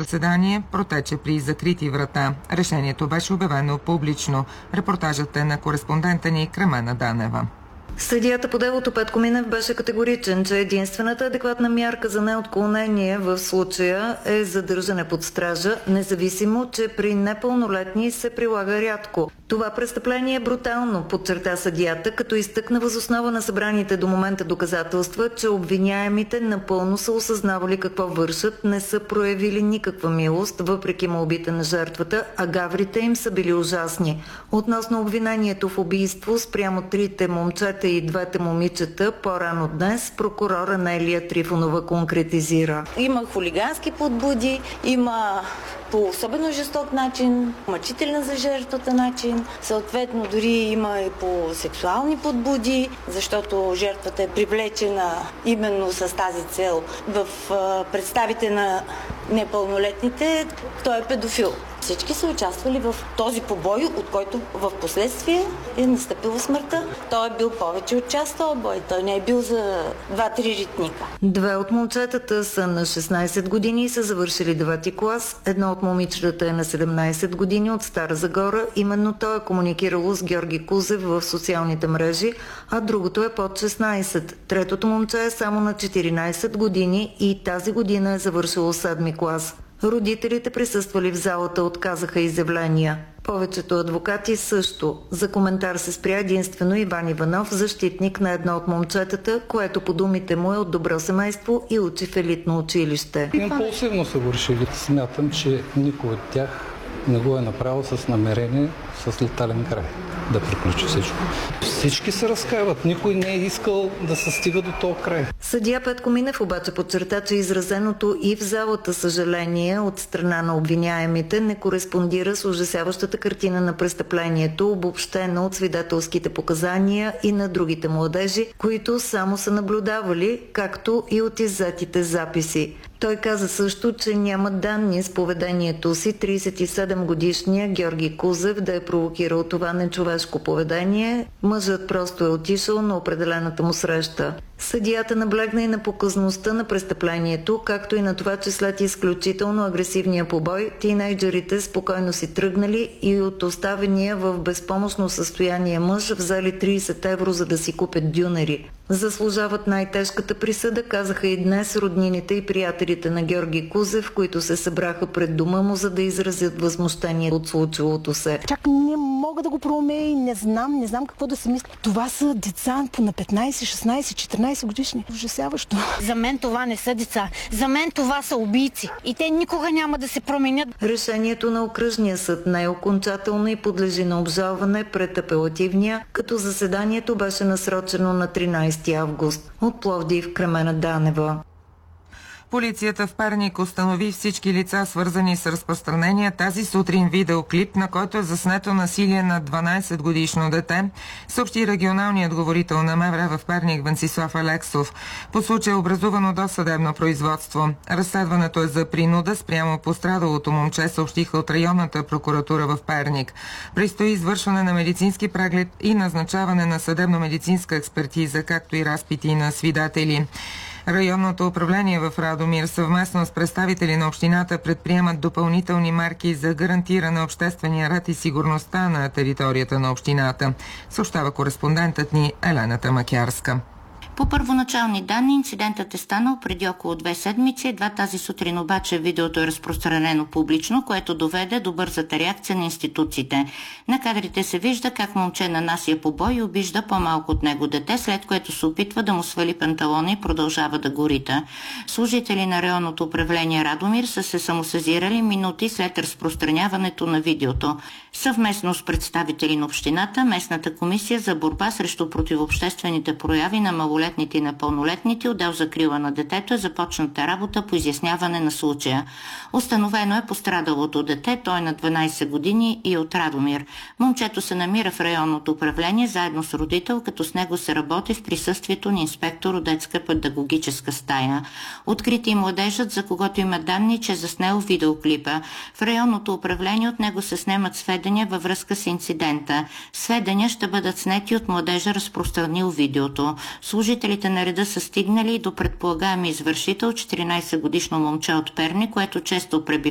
заседание протече при закрити врата. Решението беше обявено публично. Репортажът е на кореспондента ни Кремена Данева. Съдията по делото Петко Минев беше категоричен, че единствената адекватна мярка за неотклонение в случая е задържане под стража, независимо, че при непълнолетни се прилага рядко. Това престъпление е брутално, подчерта съдията, като изтъкна въз основа на събраните до момента доказателства, че обвиняемите напълно са осъзнавали какво вършат, не са проявили никаква милост, въпреки молбите на жертвата, а гаврите им са били ужасни. Относно обвинението в убийство спрямо трите момчета и двете момичета, по-рано днес прокурор Анелия Трифонова конкретизира. Има хулигански подбуди, има по особено жесток начин, мъчителен за жертвата начин, съответно дори има и по сексуални подбуди, защото жертвата е привлечена именно с тази цел. В представите на непълнолетните той е педофил. Всички са участвали в този побой, от който в последствие е настъпила смъртта. Той е бил повече от час този бой. Той не е бил за 2-3 ритника. Две от момчетата са на 16 години и са завършили 9-ти клас. Едно от момичетата е на 17 години от Стара Загора. Именно той е комуникирало с Георги Кузев в социалните мрежи, а другото е под 16. Третото момче е само на 14 години и тази година е завършило 7-ми клас. Родителите, присъствали в залата, отказаха изявления. Повечето адвокати също. За коментар се спря единствено Иван Иванов, защитник на едно от момчетата, което по думите му е от добро семейство и учи в елитно училище. Импулсивно са го решили. Смятам, че никой от тях не го е направил с намерение, с летален край да приключи всичко. Всички се разкаиват. Никой не е искал да се стига до този край. Съдия Петко Минев обаче подчерта, че изразеното и в залата съжаление от страна на обвиняемите не кореспондира с ужасяващата картина на престъплението, обобщена от свидетелските показания и на другите младежи, които само са наблюдавали, както и от иззетите записи. Той каза също, че няма данни с поведението си 37-годишния Георги Кузев да е провокирал това нечовешко поведение. Мъжът просто е отишъл на определената му среща. Съдията наблегна и на показността на престъплението, както и на това, че след изключително агресивния побой, тийнейджерите спокойно си тръгнали и от оставения в безпомощно състояние мъж взели 30 евро, за да си купят дюнери. Заслужават най-тежката присъда, казаха и днес роднините и приятелите на Георги Кузев, които се събраха пред дома му, за да изразят възмущение от случилото се. Чак не мога да го проумея и не знам какво да си мисля. Това са деца по на 15, 16, 14 годишни. Ужасяващо. За мен това не са деца. За мен това са убийци. И те никога няма да се променят. Решението на окръжния съд не е окончателно и подлежи на обжалване пред апелативния, като заседанието беше насрочено на 13 август. От Пловдив, Кремена Данева. Полицията в Перник установи всички лица, свързани с разпространения тази сутрин видеоклип, на който е заснето насилие на 12-годишно дете, съобщи регионалният говорител на МВР в Перник Венцислав Алексов. По случая е образувано досъдебно производство. Разследването е за принуда спрямо пострадалото момче, съобщиха от районната прокуратура в Перник. Предстои извършване на медицински преглед и назначаване на съдебно-медицинска експертиза, както и разпити на свидетели. Районното управление в Радомир съвместно с представители на общината предприемат допълнителни мерки за гарантиране обществения ред и сигурността на територията на общината, съобщава кореспондентът ни Елена Тамакярска. По първоначални данни, инцидентът е станал преди около 2 седмици. Едва тази сутрин обаче видеото е разпространено публично, което доведе до бързата реакция на институциите. На кадрите се вижда как момче нанася побой и обижда по-малко от него дете, след което се опитва да му свали панталона и продължава да го рита. Служители на районното управление Радомир са се самосезирали минути след разпространяването на видеото. Съвместно с представители на общината, местната комисия за борба срещу противообществените прояви на малолетните и непълнолетните, отдел закрила на детето, е започната работа по изясняване на случая. Установено е пострадалото дете, той е на 12 години и от Радомир. Момчето се намира в районното управление заедно с родител, като с него се работи в присъствието на инспектор от детска педагогическа стая. Открити и младежът, за когото има данни, че е заснел видеоклипа. В районното управление от него се снемат сведения във връзка с инцидента. Сведения ще бъдат снети от младежа, разпространил видеото. Служителите на реда са стигнали до предполагаеми извършител, 14-годишно момче от Перник, което често пребивава